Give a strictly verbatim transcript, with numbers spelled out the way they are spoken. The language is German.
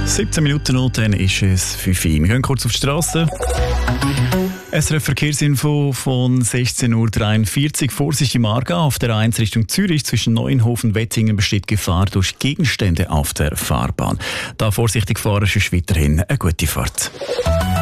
siebzehn Minuten noch, dann ist es fünf Uhr. Wir gehen kurz auf die Straße. S R F Verkehrsinfo von sechzehn Uhr dreiundvierzig. Vorsicht im Aargau. Auf der A eins Richtung Zürich zwischen Neuenhofen und Wettingen besteht Gefahr durch Gegenstände auf der Fahrbahn. Da vorsichtig fahren, ist weiterhin eine gute Fahrt.